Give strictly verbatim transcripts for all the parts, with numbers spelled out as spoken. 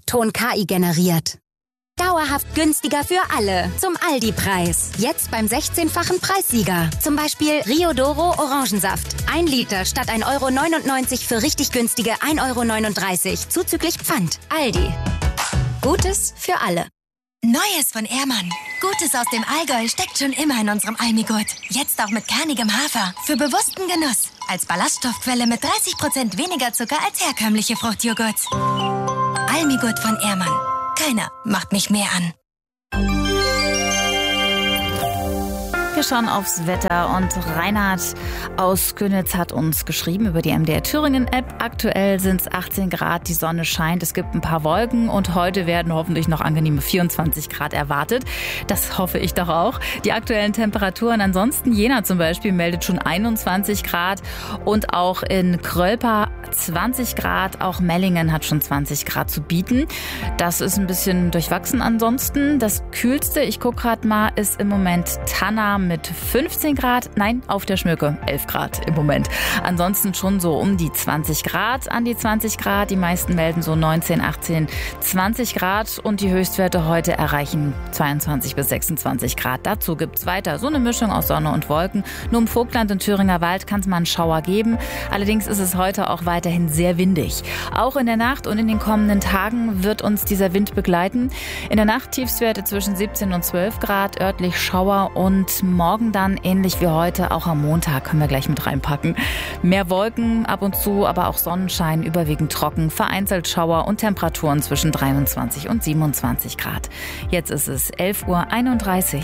Ton K I generiert. Dauerhaft günstiger für alle. Zum Aldi-Preis. Jetzt beim sechzehnfachen Preissieger. Zum Beispiel Rio Doro Orangensaft. Ein Liter statt ein Euro neunundneunzig für richtig günstige ein Euro neununddreißig. Zuzüglich Pfand. Aldi. Gutes für alle. Neues von Ehrmann. Gutes aus dem Allgäu steckt schon immer in unserem Almigurt. Jetzt auch mit kernigem Hafer. Für bewussten Genuss. Als Ballaststoffquelle mit dreißig Prozent weniger Zucker als herkömmliche Fruchtjoghurts. Almigurt von Ehrmann. Keiner macht mich mehr an. Wir schauen aufs Wetter und Reinhard aus Könitz hat uns geschrieben über die M D R Thüringen App. Aktuell sind es achtzehn Grad, die Sonne scheint, es gibt ein paar Wolken und heute werden hoffentlich noch angenehme vierundzwanzig Grad erwartet. Das hoffe ich doch auch. Die aktuellen Temperaturen ansonsten, Jena zum Beispiel meldet schon einundzwanzig Grad und auch in Krölpa zwanzig Grad, auch Mellingen hat schon zwanzig Grad zu bieten. Das ist ein bisschen durchwachsen ansonsten. Das Kühlste, ich gucke gerade mal, ist im Moment Tanna mit fünfzehn Grad. Nein, auf der Schmöcke elf Grad im Moment. Ansonsten schon so um die zwanzig Grad, an die zwanzig Grad. Die meisten melden so neunzehn, achtzehn, zwanzig Grad und die Höchstwerte heute erreichen zweiundzwanzig bis sechsundzwanzig Grad. Dazu gibt's weiter so eine Mischung aus Sonne und Wolken. Nur im Vogtland und Thüringer Wald kann es mal einen Schauer geben. Allerdings ist es heute auch weiterhin sehr windig. Auch in der Nacht und in den kommenden Tagen wird uns dieser Wind begleiten. In der Nacht Tiefstwerte zwischen siebzehn und zwölf Grad, örtlich Schauer und morgen dann ähnlich wie heute, auch am Montag können wir gleich mit reinpacken. Mehr Wolken ab und zu, aber auch Sonnenschein, überwiegend trocken, vereinzelt Schauer und Temperaturen zwischen dreiundzwanzig und siebenundzwanzig Grad. Jetzt ist es elf Uhr einunddreißig.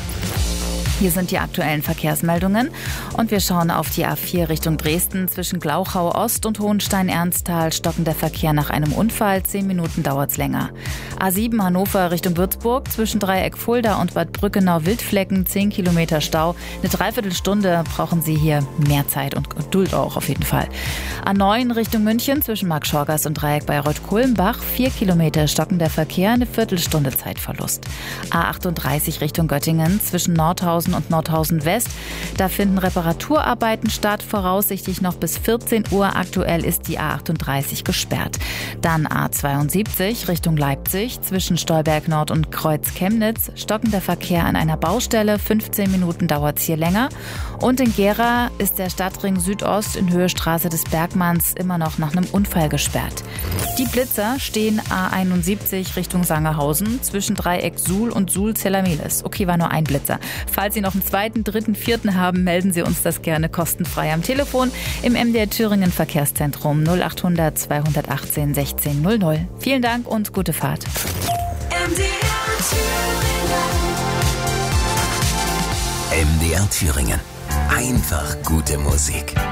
Hier sind die aktuellen Verkehrsmeldungen und wir schauen auf die A vier Richtung Dresden. Zwischen Glauchau Ost und Hohenstein-Ernsthal stockend der Verkehr nach einem Unfall. Zehn Minuten dauert's länger. A sieben Hannover Richtung Würzburg. Zwischen Dreieck Fulda und Bad Brückenau-Wildflecken. Zehn Kilometer Stau. Eine Dreiviertelstunde brauchen Sie hier mehr Zeit und Geduld auch auf jeden Fall. A neun Richtung München. Zwischen Marktschorgast und Dreieck Bayreuth-Kulmbach. Vier Kilometer stockender Verkehr. Eine Viertelstunde Zeitverlust. A achtunddreißig Richtung Göttingen. Zwischen Nordhausen und Nordhausen West. Da finden Reparaturarbeiten statt, voraussichtlich noch bis vierzehn Uhr. Aktuell ist die A achtunddreißig gesperrt. Dann A zweiundsiebzig Richtung Leipzig. Zwischen Stolberg Nord und Kreuz Chemnitz. Stockender Verkehr an einer Baustelle. fünfzehn Minuten dauert es hier länger. Und in Gera ist der Stadtring Südost in Höhe Straße des Bergmanns immer noch nach einem Unfall gesperrt. Die Blitzer stehen A einundsiebzig Richtung Sangerhausen. Zwischen Dreieck Suhl und Suhl-Zellermelis. Okay, war nur ein Blitzer. Falls Sie noch einen zweiten, dritten, vierten haben, melden Sie uns das gerne kostenfrei am Telefon im M D R Thüringen Verkehrszentrum null acht hundert zweihundertachtzehn sechzehn null null. Vielen Dank und gute Fahrt. M D R Thüringen. M D R Thüringen. Einfach gute Musik.